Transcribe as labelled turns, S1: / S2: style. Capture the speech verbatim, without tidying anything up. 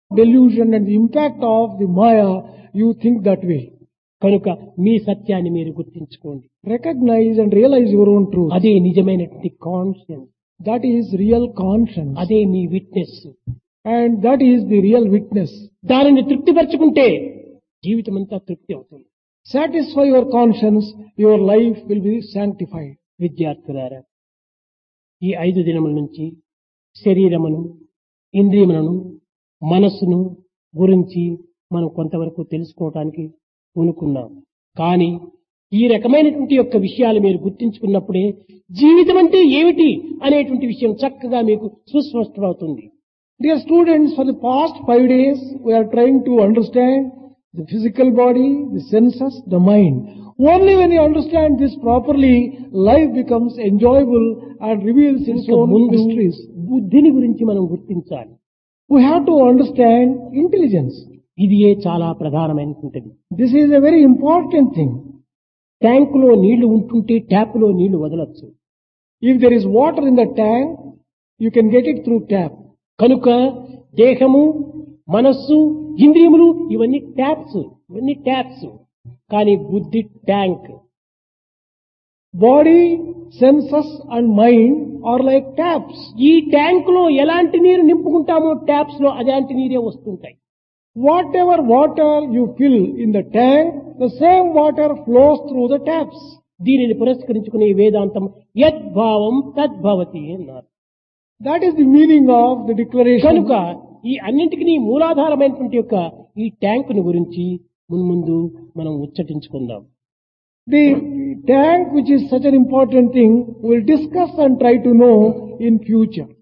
S1: delusion and the impact of the Maya, you think that way.
S2: కనుక మీ సత్యాన్ని మీరు గుర్తించుకోండి.
S1: Recognize and realize your own truth.
S2: అదే నిజమైనటువంటి conscience.
S1: That is real conscience.
S2: అదే మీ witness.
S1: And that is the real witness.
S2: దానిని తృప్తిపరచుకుంటే జీవితం అంతా తృప్తి అవుతుంది.
S1: Satisfy your conscience, your life will be sanctified.
S2: విద్యార్థులారా, ఈ ఐదు దినముల నుంచి శరీరమును, ఇంద్రియములను, మనస్సును గురించి మనం కొంతవరకు తెలుసుకోవడానికి పూనుకున్నాం. కానీ ఈ రకమైనటువంటి యొక్క విషయాలు మీరు గుర్తించుకున్నప్పుడే జీవితం అంటే ఏమిటి అనేటువంటి విషయం చక్కగా మీకు సుస్పష్టమవుతుంది.
S1: Dear students, for the past five days, we are trying to understand the physical body, the senses, the mind. Only when you understand this properly, life becomes enjoyable and reveals its own mysteries.
S2: బుద్ధిని గురించి మనం గుర్తించాలి.
S1: We have to understand intelligence.
S2: ఇదియే చాలా ప్రధానమైనటువంటిది.
S1: This is a very important thing.
S2: ట్యాంకులో నీళ్లు ఉంటుంటే ట్యాప్లో నీళ్లు వదలొచ్చు.
S1: If there is water in the tank, you can get it through tap.
S2: కనుక దేహము, మనస్సు, ఇంద్రియములు ఇవన్నీ ట్యాప్స్, ఇవన్నీ ట్యాప్స్. కానీ బుద్ధి tank.
S1: Body, senses and mind are like taps.
S2: ఈ ట్యాంక్ లో ఎలాంటి నీరు నింపుకుంటామో ట్యాప్స్ లో అదేంటి నీరే వస్తుంటాయి.
S1: Whatever water you fill in the tank, the same water flows through the taps.
S2: దీనిని పురస్కరించుకునే వేదాంతం యద్భావం తద్భవతి అన్నారు.
S1: That is the meaning of the declaration.
S2: కనుక ఈ అన్నింటికి మూలాధారమైనటువంటి యొక్క ఈ ట్యాంకును గురించి మున్ముందు మనం ఉచ్చటించుకుందాం.
S1: The tank, which is such an important thing, we'll discuss and try to know in future.